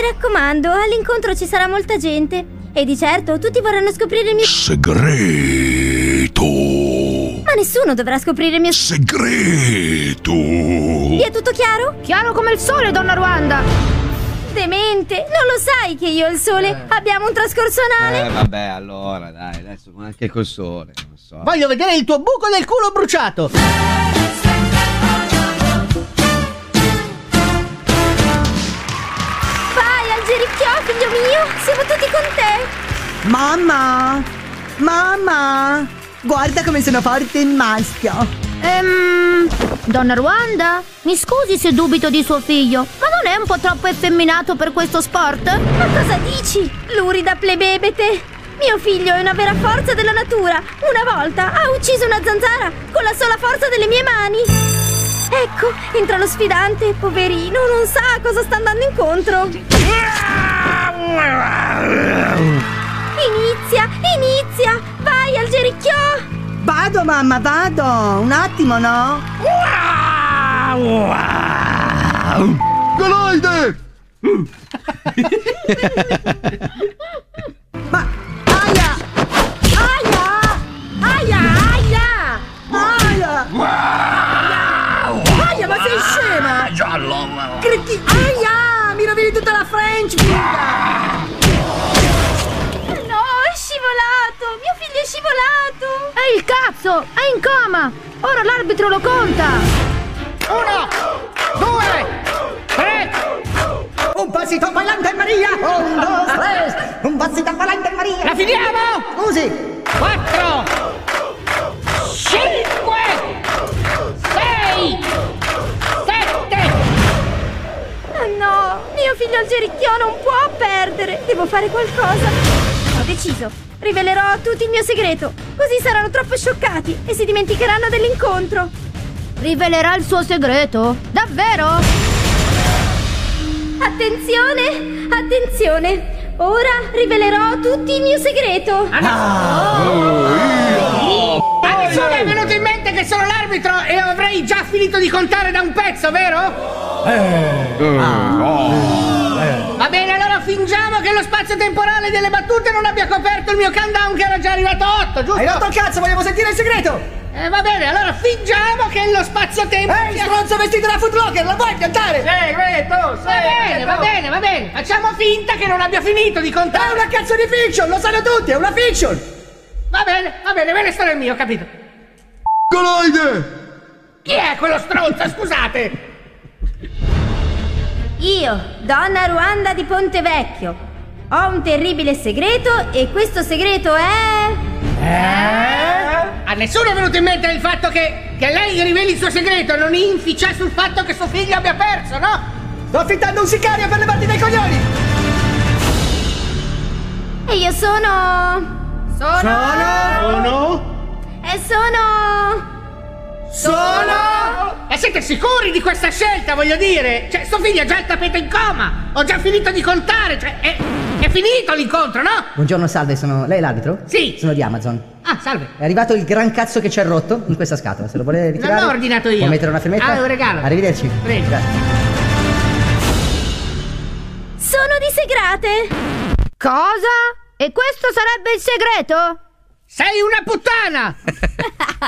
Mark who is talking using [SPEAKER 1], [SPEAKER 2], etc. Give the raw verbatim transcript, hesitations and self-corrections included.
[SPEAKER 1] raccomando, all'incontro ci sarà molta gente. E di certo tutti vorranno scoprire il mio
[SPEAKER 2] segreto.
[SPEAKER 1] Ma nessuno dovrà scoprire il mio
[SPEAKER 2] segreto.
[SPEAKER 1] Vi è tutto chiaro?
[SPEAKER 3] Chiaro come il sole, donna Ruanda.
[SPEAKER 1] Demente, non lo sai che io e il sole eh. abbiamo un trascorso anale?
[SPEAKER 4] Eh vabbè, allora dai, adesso anche col sole, non so.
[SPEAKER 5] Voglio vedere il tuo buco del culo bruciato.
[SPEAKER 1] Gericchio, figlio mio, siamo tutti con te.
[SPEAKER 6] Mamma, mamma, guarda come sono forte in maschio.
[SPEAKER 3] Ehm, donna Ruanda, mi scusi se dubito di suo figlio, ma non è un po' troppo effeminato per questo sport?
[SPEAKER 1] Ma cosa dici? Lurida plebebete. Mio figlio è una vera forza della natura. Una volta ha ucciso una zanzara con la sola forza delle mie mani. Ecco, entra lo sfidante, poverino, non sa a cosa sta andando incontro. Inizia, inizia, vai Algericchio.
[SPEAKER 6] Vado mamma, vado, un attimo no?
[SPEAKER 2] Goloide!
[SPEAKER 6] Ma, aia, aia, aia, aia, aia. Aia, ma sei scema!
[SPEAKER 2] Giallo!
[SPEAKER 6] Cretti... Aia! Mi rovini tutta la French, figa!
[SPEAKER 1] No, è scivolato! Mio figlio è scivolato!
[SPEAKER 3] È il cazzo! È in coma! Ora l'arbitro lo conta!
[SPEAKER 5] Uno! Due! Tre!
[SPEAKER 6] Un passito avanti Maria! Un, due, tre! Un passito avanti Maria!
[SPEAKER 5] La finiamo?
[SPEAKER 6] Scusi!
[SPEAKER 5] Quattro! Cinque! Sei! Sette!
[SPEAKER 1] Oh no, mio figlio Algericchio non può perdere. Devo fare qualcosa. Ho deciso. Rivelerò a tutti il mio segreto. Così saranno troppo scioccati e si dimenticheranno dell'incontro.
[SPEAKER 3] Rivelerà il suo segreto? Davvero?
[SPEAKER 1] Attenzione, attenzione. Ora rivelerò a tutti il mio segreto.
[SPEAKER 5] Ah, no. A nessuno è venuto in mente che sono l'arbitro e avrei già finito di contare da un pezzo, vero?
[SPEAKER 7] Eh.
[SPEAKER 5] Ah.
[SPEAKER 7] Oh. Eh.
[SPEAKER 5] Va bene, allora fingiamo che lo spazio temporale delle battute non abbia coperto il mio countdown che era già arrivato a otto, giusto?
[SPEAKER 6] Hai rotto il cazzo, vogliamo sentire il segreto!
[SPEAKER 5] Eh, va bene, allora fingiamo che lo spazio-tempo...
[SPEAKER 6] Ehi, hey, stronzo vestito da Foot Locker, la vuoi piantare?
[SPEAKER 5] Segreto, segreto! Va bene, va bene, va bene. Facciamo finta che non abbia finito di contare.
[SPEAKER 6] È una cazzo di fiction, lo sanno tutti, è una fiction!
[SPEAKER 5] Va bene, va bene, ve ne sto nel mio, capito?
[SPEAKER 2] Goloide!
[SPEAKER 5] Chi è quello stronzo, scusate?
[SPEAKER 1] Io, donna Ruanda di Pontevecchio, ho un terribile segreto e questo segreto è...
[SPEAKER 5] Eh? A nessuno è venuto in mente il fatto che, che lei riveli il suo segreto, non inficia sul fatto che suo figlio abbia perso, no?
[SPEAKER 6] Sto affittando un sicario per levarti dai coglioni!
[SPEAKER 1] E io sono...
[SPEAKER 5] Sono... Sono...
[SPEAKER 1] E sono...
[SPEAKER 5] Sono... E siete sicuri di questa scelta, voglio dire? Cioè, suo figlio ha già il tappeto in coma! Ho già finito di contare, cioè, è, è finito l'incontro, no?
[SPEAKER 6] Buongiorno, salve, sono... Lei è l'arbitro?
[SPEAKER 5] Sì!
[SPEAKER 6] Sono di Amazon.
[SPEAKER 5] Ah, salve!
[SPEAKER 6] È arrivato il gran cazzo che c'è rotto in questa scatola, se lo vuole ritirare...
[SPEAKER 5] Non l'ho ordinato io!
[SPEAKER 6] Può mettere una firmetta?
[SPEAKER 5] Ah, è un regalo!
[SPEAKER 6] Arrivederci!
[SPEAKER 5] Prego!
[SPEAKER 6] Grazie.
[SPEAKER 1] Sono disegrate!
[SPEAKER 3] Cosa? E questo sarebbe il segreto?
[SPEAKER 5] Sei una puttana!